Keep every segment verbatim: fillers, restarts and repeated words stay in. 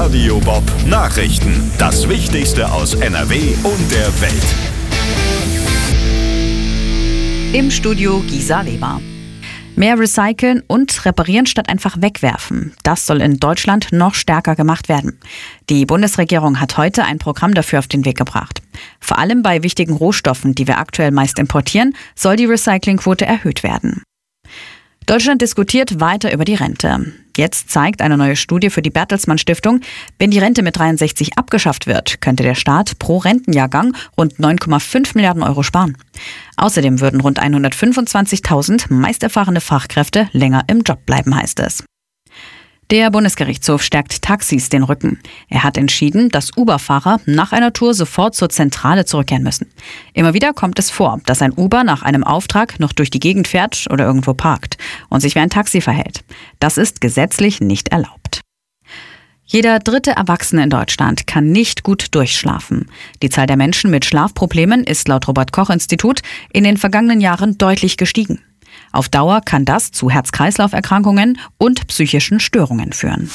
Radio Bob Nachrichten. Das Wichtigste aus N R W und der Welt. Im Studio Gisa Leber. Mehr recyceln und reparieren statt einfach wegwerfen. Das soll in Deutschland noch stärker gemacht werden. Die Bundesregierung hat heute ein Programm dafür auf den Weg gebracht. Vor allem bei wichtigen Rohstoffen, die wir aktuell meist importieren, soll die Recyclingquote erhöht werden. Deutschland diskutiert weiter über die Rente. Jetzt zeigt eine neue Studie für die Bertelsmann Stiftung, wenn die Rente mit dreiundsechzig abgeschafft wird, könnte der Staat pro Rentenjahrgang rund neun Komma fünf Milliarden Euro sparen. Außerdem würden rund hundertfünfundzwanzigtausend meist erfahrene Fachkräfte länger im Job bleiben, heißt es. Der Bundesgerichtshof stärkt Taxis den Rücken. Er hat entschieden, dass Uber-Fahrer nach einer Tour sofort zur Zentrale zurückkehren müssen. Immer wieder kommt es vor, dass ein Uber nach einem Auftrag noch durch die Gegend fährt oder irgendwo parkt und sich wie ein Taxi verhält. Das ist gesetzlich nicht erlaubt. Jeder dritte Erwachsene in Deutschland kann nicht gut durchschlafen. Die Zahl der Menschen mit Schlafproblemen ist laut Robert-Koch-Institut in den vergangenen Jahren deutlich gestiegen. Auf Dauer kann das zu Herz-Kreislauf-Erkrankungen und psychischen Störungen führen.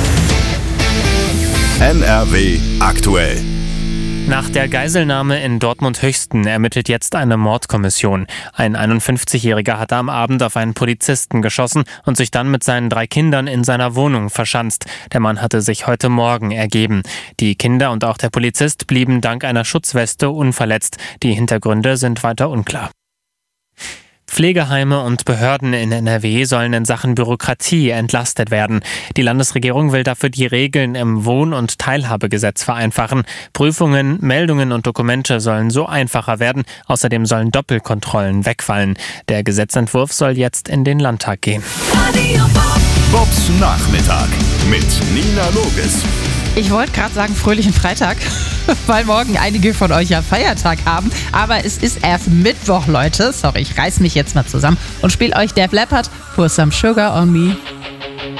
N R W aktuell. Nach der Geiselnahme in Dortmund-Höchsten ermittelt jetzt eine Mordkommission. Ein einundfünfzigjähriger hatte am Abend auf einen Polizisten geschossen und sich dann mit seinen drei Kindern in seiner Wohnung verschanzt. Der Mann hatte sich heute Morgen ergeben. Die Kinder und auch der Polizist blieben dank einer Schutzweste unverletzt. Die Hintergründe sind weiter unklar. Pflegeheime und Behörden in N R W sollen in Sachen Bürokratie entlastet werden. Die Landesregierung will dafür die Regeln im Wohn- und Teilhabegesetz vereinfachen. Prüfungen, Meldungen und Dokumente sollen so einfacher werden. Außerdem sollen Doppelkontrollen wegfallen. Der Gesetzentwurf soll jetzt in den Landtag gehen. Bobs Nachmittag mit Nina Loges. Ich wollte gerade sagen, fröhlichen Freitag, weil morgen einige von euch ja Feiertag haben. Aber es ist erst Mittwoch, Leute. Sorry, ich reiß mich jetzt mal zusammen und spiele euch Def Leppard, Pour Some Sugar on Me.